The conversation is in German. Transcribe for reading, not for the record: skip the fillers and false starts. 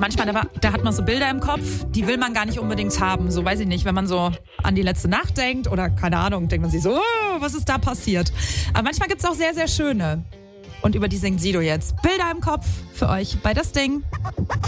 manchmal, da hat man so Bilder im Kopf, die will man gar nicht unbedingt haben. So, weiß ich nicht, wenn man so an die letzte Nacht denkt oder keine Ahnung, denkt man sich so, oh, was ist da passiert? Aber manchmal gibt es auch sehr, sehr schöne. Und über die singt Sido jetzt. Bilder im Kopf für euch bei Das Ding.